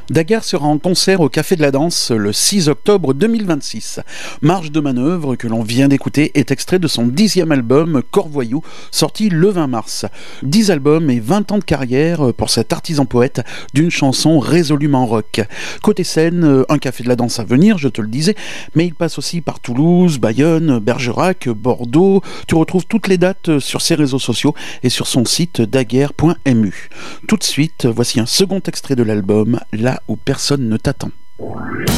Daguerre sera en concert au Café de la Danse le 6 octobre 2026. Marge de manœuvre que l'on vient d'écouter est extrait de son 10e album Corvoyou, sorti le 20 mars. 10 albums et 20 ans de carrière pour cet artisan poète d'une chanson résolument rock. Côté scène, un Café de la Danse à venir, je te le disais, mais il passe aussi par Toulouse, Bayonne, Bergerac, Bordeaux. Tu retrouves toutes les dates sur ses réseaux sociaux et sur son site daguerre.mu. Tout de suite, voici un second extrait de l'album, Là où personne ne t'attend.